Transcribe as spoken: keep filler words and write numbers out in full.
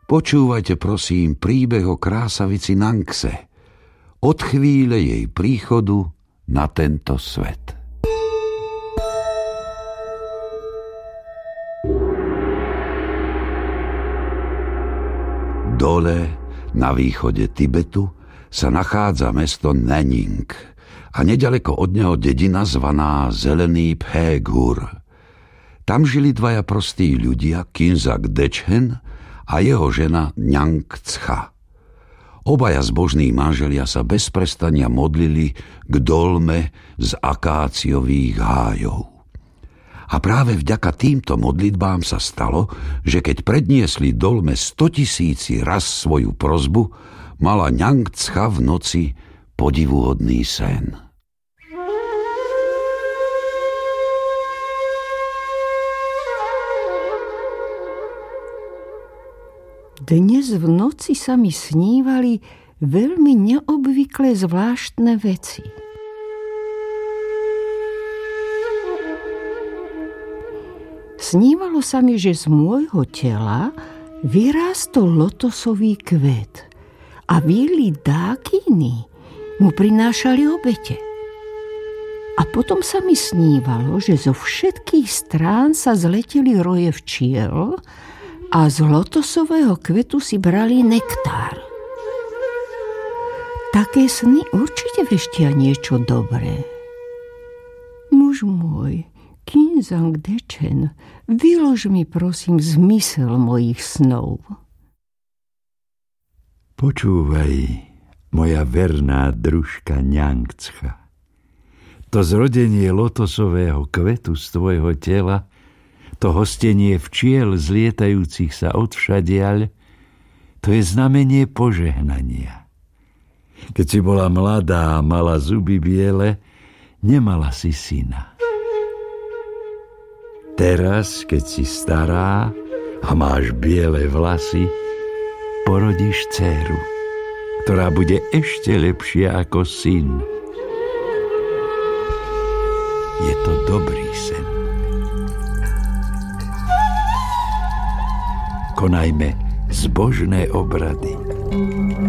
Počúvajte prosím príbeh o krásavici Nankse od chvíle jej príchodu na tento svet. Dole na východe Tibetu sa nachádza mesto Nanning a nedaleko od neho dedina zvaná Zelený Phegur. Tam žili dvaja prostí ľudia, Kinzak Dečhen a jeho žena Njangscha. Obaja zbožní manželia sa bez prestania modlili k dolme z akáciových hájov. A práve vďaka týmto modlitbám sa stalo, že keď predniesli dolme stotisíci raz svoju prosbu, mala Njangscha v noci podivuhodný sen. Dnes v noci sa mi snívali veľmi neobvyklé zvláštne veci. Snívalo sa mi, že z môjho tela vyrástol lotosový kvet a víly dákiny mu prinášali obete. A potom sa mi snívalo, že zo všetkých strán sa zleteli roje včiel a z lotosového kvetu si brali nektár. Také sny určite veštia niečo dobré. Muž môj, Kinzak Dečhen, vylož mi prosím zmysel mojich snov. Počúvaj, moja verná družka Njangscha. To zrodenie lotosového kvetu z tvojho tela, to hostenie včiel zlietajúcich sa odvšadiaľ, to je znamenie požehnania. Keď si bola mladá a mala zuby biele, nemala si syna. Teraz, keď si stará a máš biele vlasy, porodíš dcéru, ktorá bude ešte lepšia ako syn. Je to dobrý sen. Konajme zbožné obrady.